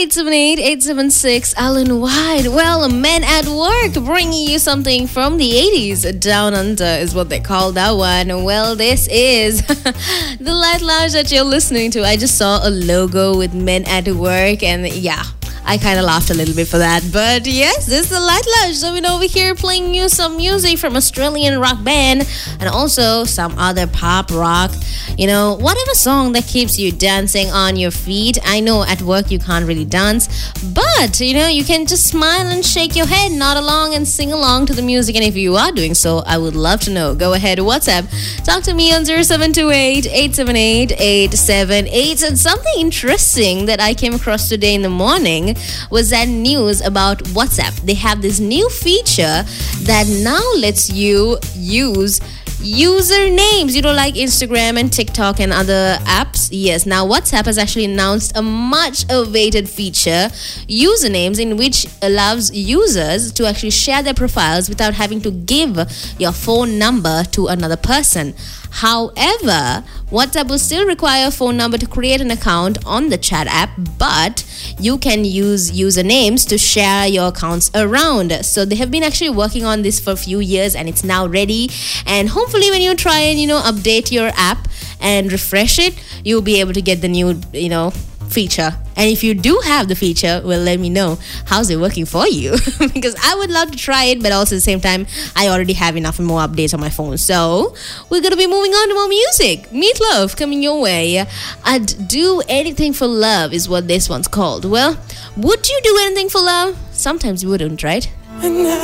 878-876 Alan White. Well, Men at Work, bringing you something from the 80s. Down Under is what they call that one. Well, this is the Light Lounge that you're listening to. I just saw a logo with Men at Work, and yeah, I kind of laughed a little bit for that. But yes, this is the Light Lounge. So we're over here playing you some music from Australian rock band and also some other pop rock. You know, whatever song that keeps you dancing on your feet. I know at work you can't really dance, but you know, you can just smile and shake your head, nod along and sing along to the music. And if you are doing so, I would love to know. Go ahead, WhatsApp. Talk to me on 0728-878-878. And something interesting that I came across today in the morning was that news about WhatsApp. They have this new feature that now lets you use usernames, you know, like Instagram and TikTok and other apps. Yes, now WhatsApp has actually announced a much awaited feature, usernames, in which allows users to actually share their profiles without having to give your phone number to another person. However, WhatsApp will still require a phone number to create an account on the chat app, but you can use usernames to share your accounts around. So they have been actually working on this for a few years and it's now ready. And hopefully when you try and, update your app and refresh it, you'll be able to get the new, feature. And if you do have the feature, well, let me know how's it working for you because I would love to try it, but also at the same time I already have enough and more updates on my phone. So we're gonna be moving on to more music. Meatloaf coming your way. I'd do anything for love is what this one's called. Well, would you do anything for love? Sometimes you wouldn't, right?